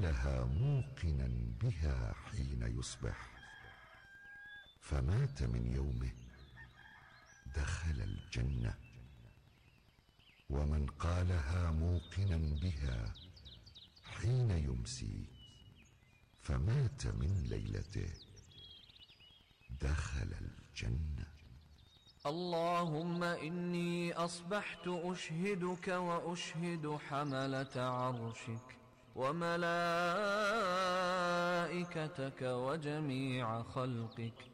قالها موقنا بها حين يصبح فمات من يومه دخل الجنة، ومن قالها موقنا بها حين يمسي فمات من ليلته دخل الجنة. اللهم إني أصبحت أشهدك وأشهد حملة عرشك وملائكتك وجميع خلقك